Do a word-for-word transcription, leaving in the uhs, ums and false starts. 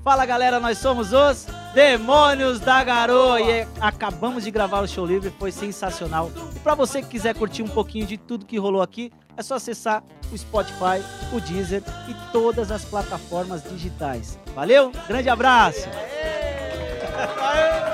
Fala galera, nós somos os Demônios da Garoa e acabamos de gravar o Show Livre, foi sensacional. E pra você que quiser curtir um pouquinho de tudo que rolou aqui, é só acessar o Spotify, o Deezer e todas as plataformas digitais. Valeu, grande abraço!